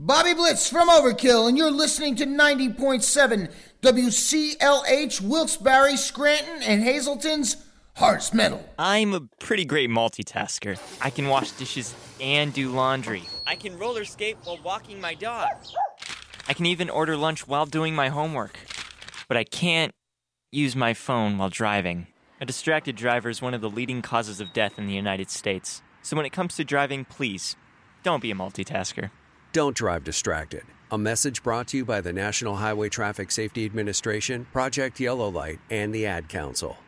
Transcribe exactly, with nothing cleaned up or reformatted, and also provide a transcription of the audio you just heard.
Bobby Blitz from Overkill, and you're listening to ninety point seven W C L H, Wilkes-Barre, Scranton, and Hazleton's Hearts Metal. I'm a pretty great multitasker. I can wash dishes and do laundry. I can roller skate while walking my dog. I can even order lunch while doing my homework. But I can't use my phone while driving. A distracted driver is one of the leading causes of death in the United States. So when it comes to driving, please, don't be a multitasker. Don't drive distracted. A message brought to you by the National Highway Traffic Safety Administration, Project Yellow Light, and the Ad Council.